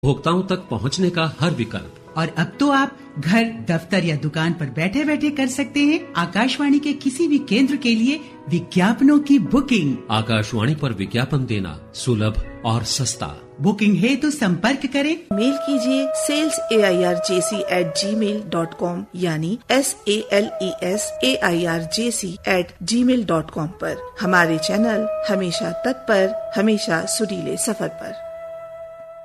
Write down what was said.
उपभोक्ताओं तक पहुंचने का हर विकल्प। और अब तो आप घर, दफ्तर या दुकान पर बैठे बैठे कर सकते हैं आकाशवाणी के किसी भी केंद्र के लिए विज्ञापनों की बुकिंग। आकाशवाणी पर विज्ञापन देना सुलभ और सस्ता। बुकिंग है तो संपर्क करें। मेल कीजिए salesairjc@gmail.com यानी SALESAIRJC@gmail.com पर। हमारे चैनल हमेशा तत्पर, हमेशा सुरीले सफर पर।